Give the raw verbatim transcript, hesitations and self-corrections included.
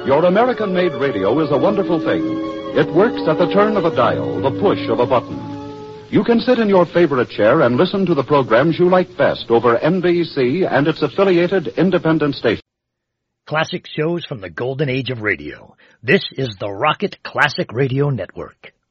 Your American-made radio is a wonderful thing. It works at the turn of a dial, the push of a button. You can sit in your favorite chair and listen to the programs you like best over N B C and its affiliated independent stations. Classic shows from the golden age of radio. This is the Rocket Classic Radio Network.